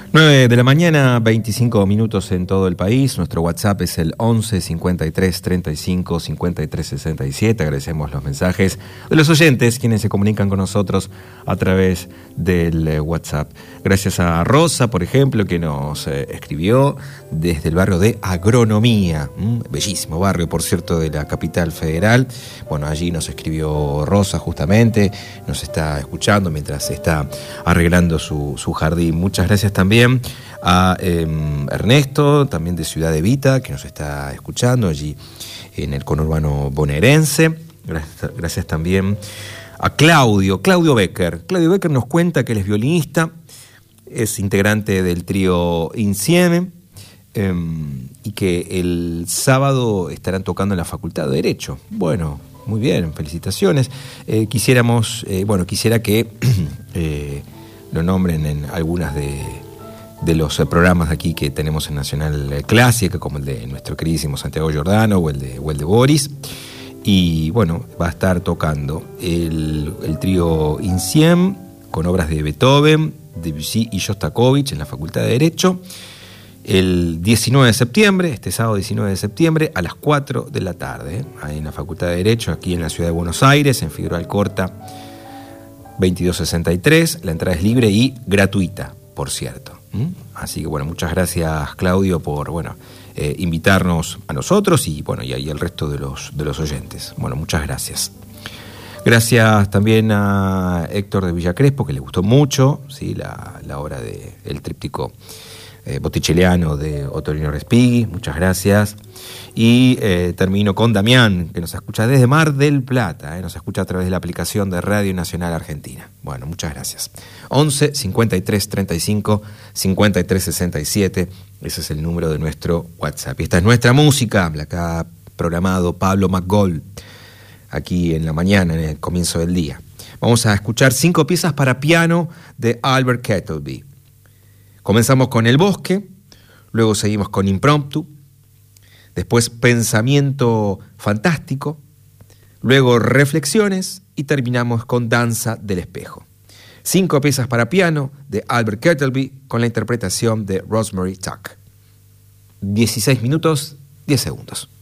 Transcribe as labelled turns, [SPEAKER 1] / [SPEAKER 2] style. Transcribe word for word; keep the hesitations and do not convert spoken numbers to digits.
[SPEAKER 1] nueve de la mañana, veinticinco minutos en todo el país. Nuestro WhatsApp es el once cincuenta y tres treinta y cinco cincuenta y tres sesenta y siete. Agradecemos los mensajes de los oyentes, quienes se comunican con nosotros a través del eh, WhatsApp. Gracias a Rosa, por ejemplo, que nos eh, escribió desde el barrio de Agronomía. ¿Mm? Bellísimo barrio, por cierto, de la capital federal. Bueno, allí nos escribió Rosa justamente, nos está escuchando mientras está arreglando su, su jardín. Muchas gracias también a eh, Ernesto, también de Ciudad Evita, que nos está escuchando allí en el conurbano bonaerense. Gracias, gracias también a Claudio, Claudio Becker. Claudio Becker nos cuenta que él es violinista, es integrante del trío Insieme, eh, y que el sábado estarán tocando en la Facultad de Derecho. Bueno, muy bien, felicitaciones. Eh, quisiéramos, eh, bueno, quisiera que eh, lo nombren en algunas de de los programas de aquí que tenemos en Nacional Clásica, como el de nuestro queridísimo Santiago Giordano o el de, o el de Boris. Y bueno, va a estar tocando el, el trío Insiem con obras de Beethoven, Debussy y Shostakovich en la Facultad de Derecho el diecinueve de septiembre, este sábado diecinueve de septiembre, a las cuatro de la tarde, ahí en la Facultad de Derecho, aquí en la ciudad de Buenos Aires, en Figueroa Alcorta veintidós sesenta y tres. La entrada es libre y gratuita, por cierto. ¿Mm? Así que bueno, muchas gracias, Claudio, por bueno eh, invitarnos a nosotros y bueno y, y al resto de los, de los oyentes. Bueno, muchas gracias. Gracias también a Héctor de Villa Crespo, que le gustó mucho, ¿sí? la, la obra de el tríptico eh, botticelliano de Ottorino Respighi. Muchas gracias. Y eh, termino con Damián, que nos escucha desde Mar del Plata, eh, nos escucha a través de la aplicación de Radio Nacional Argentina. Bueno, muchas gracias. once cincuenta y tres treinta y cinco cincuenta y tres sesenta y siete, ese es el número de nuestro WhatsApp. Y esta es nuestra música, la que ha programado Pablo McGold aquí en la mañana, en el comienzo del día. Vamos a escuchar cinco piezas para piano de Albert Kettleby. Comenzamos con El Bosque, luego seguimos con Impromptu, después Pensamiento Fantástico, luego Reflexiones y terminamos con Danza del Espejo. Cinco piezas para piano de Albert Kettleby con la interpretación de Rosemary Tuck. dieciséis minutos, diez segundos.